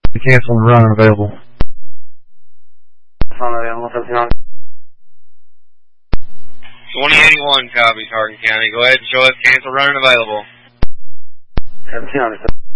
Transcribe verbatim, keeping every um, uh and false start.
Cancel and run available. twenty eighty-one, copy, Hardin County. Go ahead and show us cancel running available. seventeen hundred.